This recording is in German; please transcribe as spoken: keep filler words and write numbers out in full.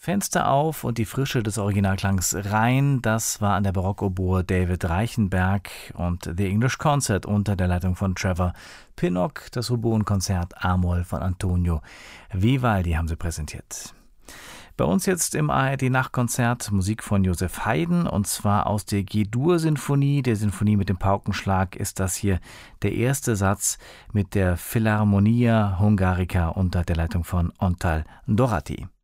Fenster auf und die Frische des Originalklangs rein, das war an der Barockoboe David Reichenberg und The English Concert unter der Leitung von Trevor Pinnock, das Oboenkonzert A-Moll von Antonio Vivaldi haben sie präsentiert. Bei uns jetzt im A R D-Nachtkonzert Musik von Joseph Haydn und zwar aus der G-Dur-Sinfonie, der Sinfonie mit dem Paukenschlag ist das hier der erste Satz mit der Philharmonia Hungarica unter der Leitung von Ontal Dorati.